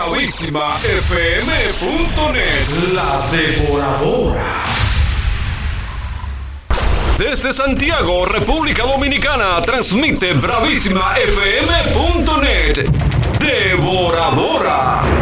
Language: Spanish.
BravísimaFM.net, la devoradora. Desde Santiago, República Dominicana, transmite BravísimaFM.net, devoradora.